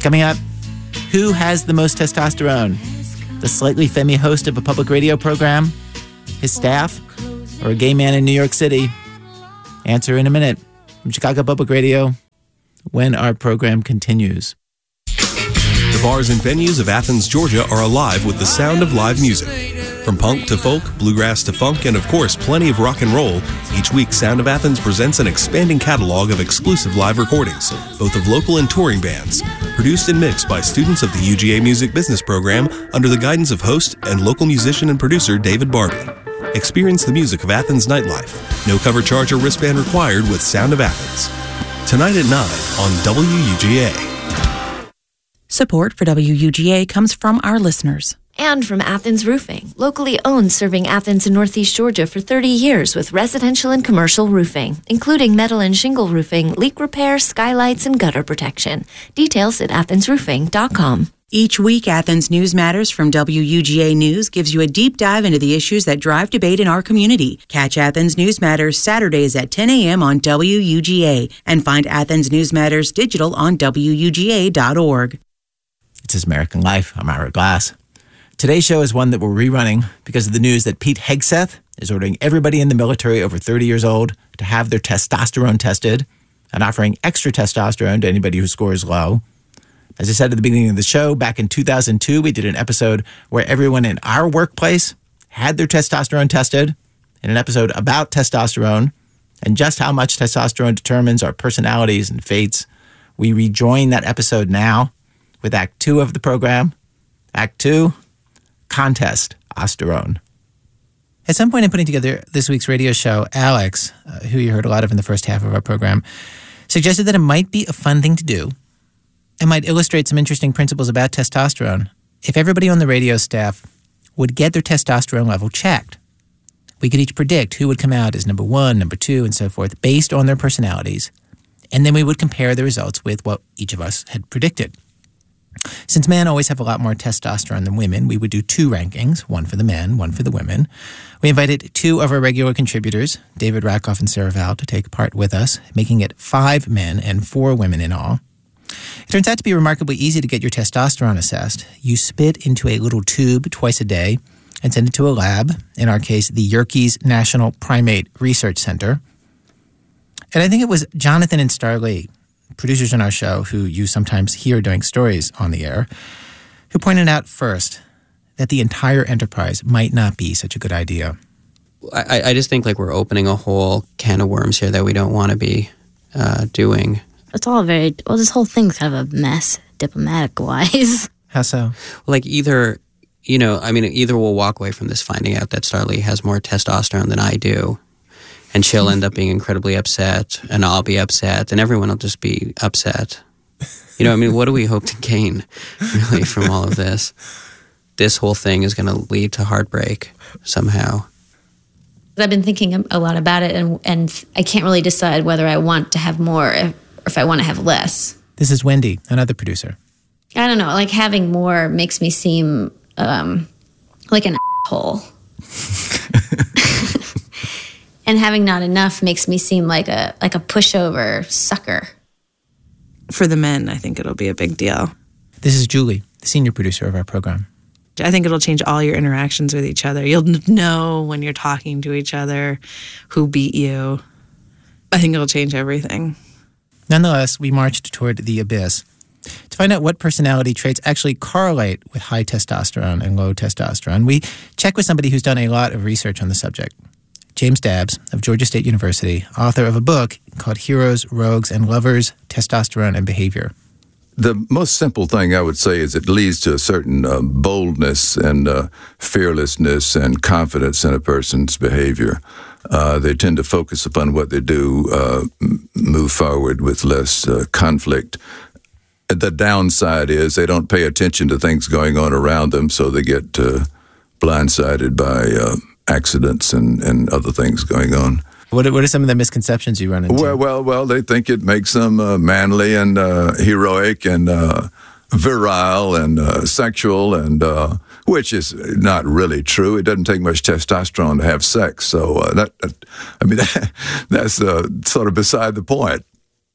Coming up, who has the most testosterone? The slightly femmy host of a public radio program? His staff? Or a gay man in New York City? Answer in a minute from Chicago Public Radio when our program continues. The bars and venues of Athens, Georgia are alive with the sound of live music. From punk to folk, bluegrass to funk, and of course, plenty of rock and roll, each week Sound of Athens presents an expanding catalog of exclusive live recordings, both of local and touring bands, produced and mixed by students of the UGA Music Business Program under the guidance of host and local musician and producer David Barbie. Experience the music of Athens nightlife. No cover charge or wristband required with Sound of Athens. Tonight at 9 on WUGA. Support for WUGA comes from our listeners. And from Athens Roofing, locally owned, serving Athens and Northeast Georgia for 30 years with residential and commercial roofing, including metal and shingle roofing, leak repair, skylights, and gutter protection. Details at athensroofing.com. Each week, Athens News Matters from WUGA News gives you a deep dive into the issues that drive debate in our community. Catch Athens News Matters Saturdays at 10 a.m. on WUGA and find Athens News Matters digital on WUGA.org. It's American Life. I'm Ira Glass. Today's show is one that we're rerunning because of the news that Pete Hegseth is ordering everybody in the military over 30 years old to have their testosterone tested and offering extra testosterone to anybody who scores low. As I said at the beginning of the show, back in 2002, we did an episode where everyone in our workplace had their testosterone tested, in an episode about testosterone and just how much testosterone determines our personalities and fates. We rejoin that episode now with Act 2 of the program. Act 2, Contest Osterone. At some point in putting together this week's radio show, Alex, who you heard a lot of in the first half of our program, suggested that it might be a fun thing to do and might illustrate some interesting principles about testosterone if everybody on the radio staff would get their testosterone level checked. We could each predict who would come out as number 1, number 2, and so forth, based on their personalities, and then we would compare the results with what each of us had predicted. Since men always have a lot more testosterone than women, we would do 2 rankings, one for the men, one for the women. We invited 2 of our regular contributors, David Rakoff and Sarah Val, to take part with us, making it 5 men and 4 women in all. It turns out to be remarkably easy to get your testosterone assessed. You spit into a little tube twice a day and send it to a lab, in our case, the Yerkes National Primate Research Center. And I think it was Jonathan and Star Lee, producers on our show who you sometimes hear doing stories on the air, who pointed out first that the entire enterprise might not be such a good idea. I just think like we're opening a whole can of worms here that we don't want to be doing. It's all this whole thing's kind of a mess, diplomatic-wise. How so? Like either we'll walk away from this finding out that Starlee has more testosterone than I do, and she'll end up being incredibly upset, and I'll be upset, and everyone will just be upset. What do we hope to gain, really, from all of this? This whole thing is going to lead to heartbreak somehow. I've been thinking a lot about it, and I can't really decide whether I want to have more or if I want to have less. This is Wendy, another producer. I don't know, like having more makes me seem like an asshole. And having not enough makes me seem like a pushover sucker. For the men, I think it'll be a big deal. This is Julie, the senior producer of our program. I think it'll change all your interactions with each other. You'll know when you're talking to each other who beat you. I think it'll change everything. Nonetheless, we marched toward the abyss to find out what personality traits actually correlate with high testosterone and low testosterone. We checked with somebody who's done a lot of research on the subject. James Dabbs of Georgia State University, author of a book called Heroes, Rogues, and Lovers, Testosterone and Behavior. The most simple thing I would say is it leads to a certain boldness and fearlessness and confidence in a person's behavior. They tend to focus upon what they do, move forward with less conflict. The downside is they don't pay attention to things going on around them, so they get blindsided by accidents and other things going on. What are some of the misconceptions you run into? Well, they think it makes them manly and heroic and virile and sexual, and which is not really true. It doesn't take much testosterone to have sex, so that's sort of beside the point.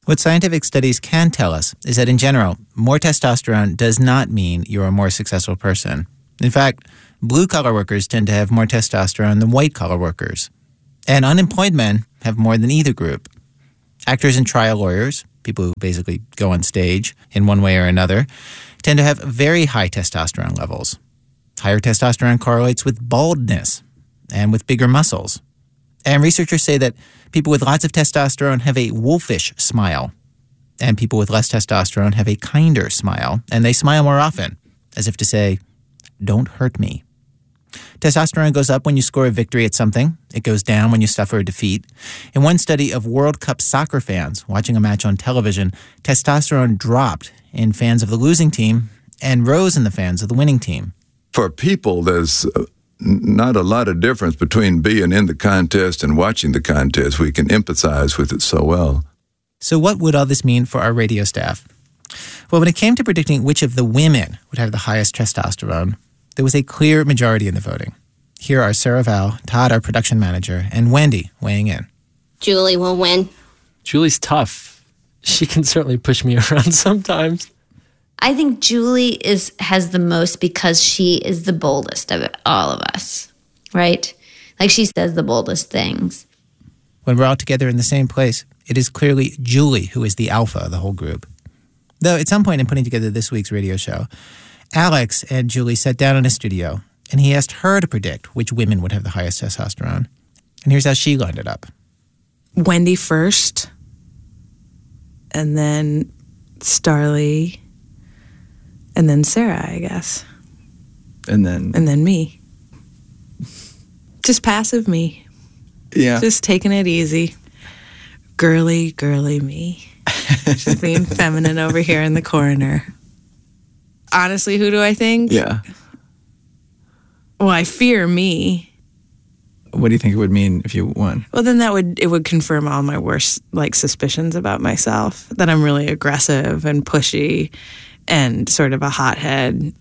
What scientific studies can tell us is that in general, more testosterone does not mean you're a more successful person. In fact, blue-collar workers tend to have more testosterone than white-collar workers. And unemployed men have more than either group. Actors and trial lawyers, people who basically go on stage in one way or another, tend to have very high testosterone levels. Higher testosterone correlates with baldness and with bigger muscles. And researchers say that people with lots of testosterone have a wolfish smile, and people with less testosterone have a kinder smile, and they smile more often, as if to say, "Don't hurt me." Testosterone goes up when you score a victory at something. It goes down when you suffer a defeat. In one study of World Cup soccer fans watching a match on television, testosterone dropped in fans of the losing team and rose in the fans of the winning team. For people, there's not a lot of difference between being in the contest and watching the contest. We can empathize with it so well. So what would all this mean for our radio staff? Well, when it came to predicting which of the women would have the highest testosterone, there was a clear majority in the voting. Here are Sarah Val, Todd, our production manager, and Wendy weighing in. Julie will win. Julie's tough. She can certainly push me around sometimes. I think Julie has the most because she is the boldest of all of us, right? Like, she says the boldest things. When we're all together in the same place, it is clearly Julie who is the alpha of the whole group. Though at some point in putting together this week's radio show, Alex and Julie sat down in a studio, and he asked her to predict which women would have the highest testosterone. And here's how she lined it up. Wendy first, and then Starlee, and then Sarah, I guess. And then me. Just passive me. Yeah. Just taking it easy. Girly me. Just being feminine over here in the corner. Honestly, who do I think? Yeah. Well, I fear me. What do you think it would mean if you won? Well, then it would confirm all my worst suspicions about myself, that I'm really aggressive and pushy and sort of a hothead.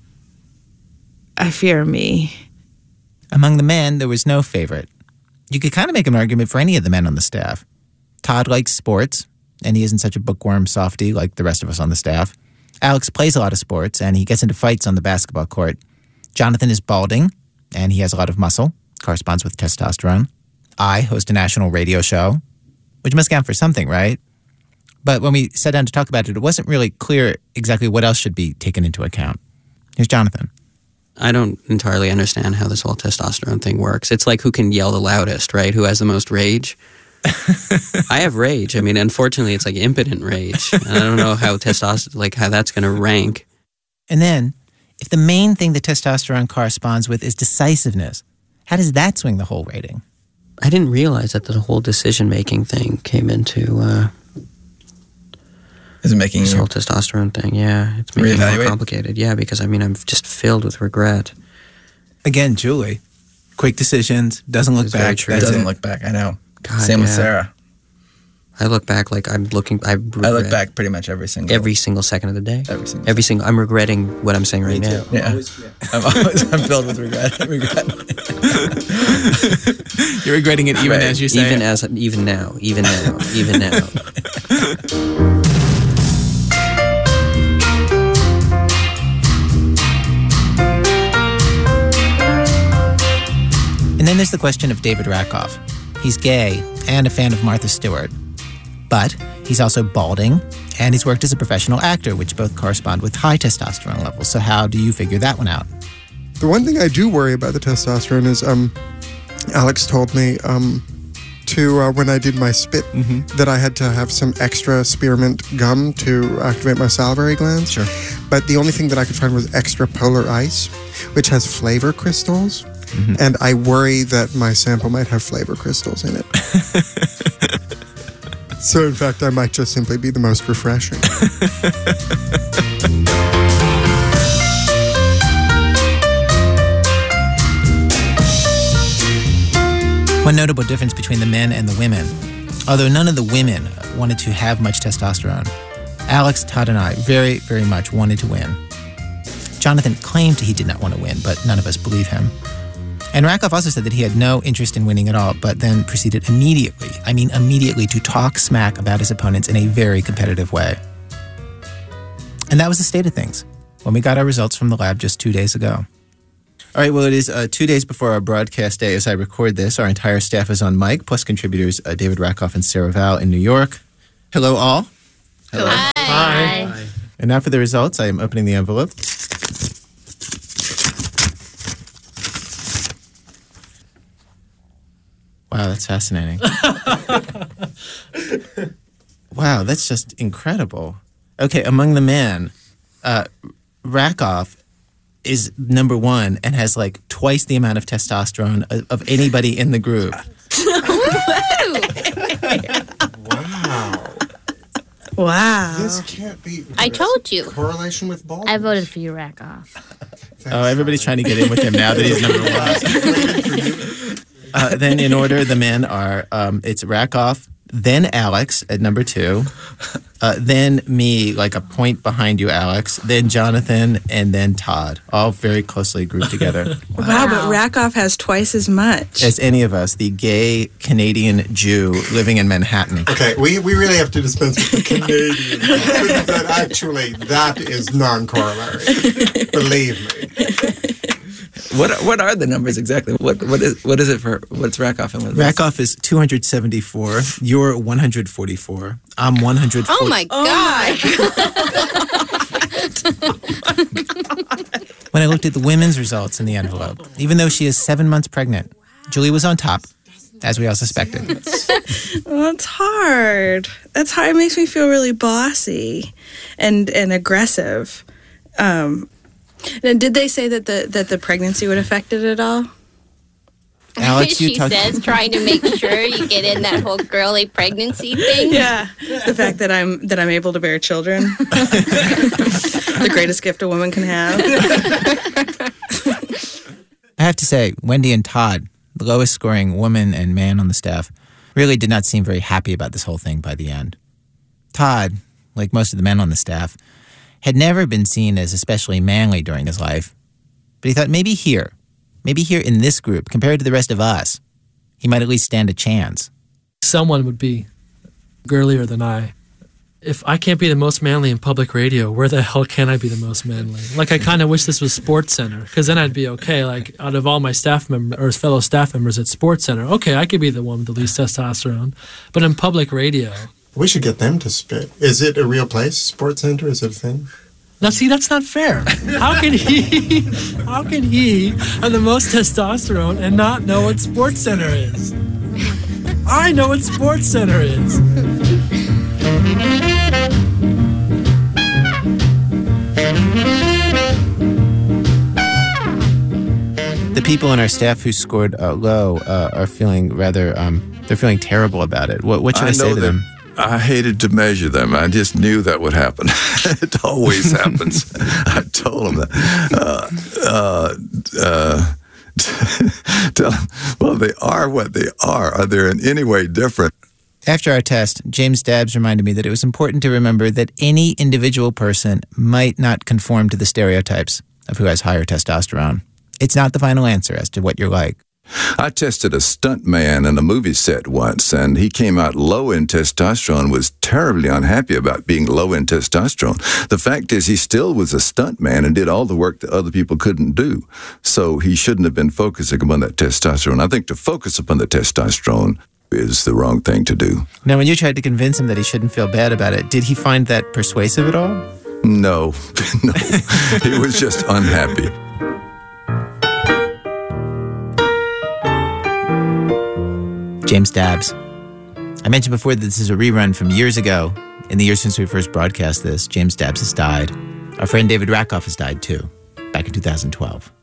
I fear me. Among the men, there was no favorite. You could kind of make an argument for any of the men on the staff. Todd likes sports, and he isn't such a bookworm softy like the rest of us on the staff. Alex plays a lot of sports, and he gets into fights on the basketball court. Jonathan is balding, and he has a lot of muscle, corresponds with testosterone. I host a national radio show, which must count for something, right? But when we sat down to talk about it, it wasn't really clear exactly what else should be taken into account. Here's Jonathan. I don't entirely understand how this whole testosterone thing works. It's like who can yell the loudest, right? Who has the most rage? I have rage. I mean, unfortunately, it's like impotent rage. And I don't know how how that's going to rank. And then, if the main thing that testosterone corresponds with is decisiveness, how does that swing the whole rating? I didn't realize that the whole decision-making thing came into Is it making this whole testosterone thing. Yeah, it's making it more complicated. Yeah, because I mean, I'm just filled with regret. Again, Julie, quick decisions, doesn't look back. Doesn't look back. I know. God, Same with Sarah. I look back like I'm looking. I look back pretty much every single second of the day. Every single. I'm regretting what I'm saying right now. Yeah. I'm filled with regret. You're regretting it even as you say it. Even now. And then there's the question of David Rakoff. He's gay and a fan of Martha Stewart. But he's also balding, and he's worked as a professional actor, which both correspond with high testosterone levels. So how do you figure that one out? The one thing I do worry about the testosterone is Alex told me when I did my spit that I had to have some extra spearmint gum to activate my salivary glands. Sure. But the only thing that I could find was extra polar ice, which has flavor crystals. And I worry that my sample might have flavor crystals in it. So, in fact, I might just simply be the most refreshing. One notable difference between the men and the women, although none of the women wanted to have much testosterone, Alex, Todd, and I very, very much wanted to win. Jonathan claimed he did not want to win, but none of us believe him. And Rakoff also said that he had no interest in winning at all, but then proceeded immediately to talk smack about his opponents in a very competitive way. And that was the state of things when we got our results from the lab just 2 days ago. All right, well, it is 2 days before our broadcast day as I record this. Our entire staff is on mic, plus contributors David Rakoff and Sarah Val in New York. Hello, all. Hello. Hi. And now for the results. I am opening the envelope. Wow, that's fascinating. Wow, that's just incredible. Okay, among the men, Rakoff is number one and has like twice the amount of testosterone of anybody in the group. Wow. This can't be. I told you. Correlation with baldness. I voted for you, Rakoff. Oh, everybody's trying to get in with him now that he's number one. Then in order, the men are, it's Rakoff, then Alex at number 2, then me, like a point behind you, Alex, then Jonathan, and then Todd, all very closely grouped together. Wow, but Rakoff has twice as much. As any of us, the gay Canadian Jew living in Manhattan. Okay, we really have to dispense with the Canadian. That is non-corollary. Believe me. What are the numbers exactly? What is it for? What's Rakoff and what's Rakoff is 274. You're 144. I'm 140. Oh my God! When I looked at the women's results in the envelope, even though she is 7 months pregnant, Julie was on top, as we all suspected. Well, that's hard. That's hard. It makes me feel really bossy and aggressive. And did they say that the pregnancy would affect it at all? Alex, she says trying to make sure you get in that whole girly pregnancy thing. Yeah, the fact that I'm able to bear children, the greatest gift a woman can have. I have to say, Wendy and Todd, the lowest scoring woman and man on the staff, really did not seem very happy about this whole thing by the end. Todd, like most of the men on the staff, had never been seen as especially manly during his life. But he thought maybe here in this group, compared to the rest of us, he might at least stand a chance. Someone would be girlier than I. If I can't be the most manly in public radio, where the hell can I be the most manly? Like, I kind of wish this was Sports Center, because then I'd be okay. Like, out of all my staff members, or fellow staff members at Sports Center, okay, I could be the one with the least testosterone. But in public radio... We should get them to spit. Is it a real place, Sports Center? Is it a thing? Now, see, that's not fair. How can he have the most testosterone and not know what Sports Center is? I know what Sports Center is. The people on our staff who scored low are feeling rather, they're feeling terrible about it. What should I say to them? I hated to measure them. I just knew that would happen. It always happens. I told them that. Tell them, well, they are what they are. Are they in any way different? After our test, James Dabbs reminded me that it was important to remember that any individual person might not conform to the stereotypes of who has higher testosterone. It's not the final answer as to what you're like. I tested a stunt man in a movie set once, and he came out low in testosterone, was terribly unhappy about being low in testosterone. The fact is, he still was a stunt man and did all the work that other people couldn't do. So he shouldn't have been focusing upon that testosterone. I think to focus upon the testosterone is the wrong thing to do. Now, when you tried to convince him that he shouldn't feel bad about it, did he find that persuasive at all? No. He was just unhappy. James Dabbs. I mentioned before that this is a rerun from years ago. In the years since we first broadcast this, James Dabbs has died. Our friend David Rakoff has died too, back in 2012.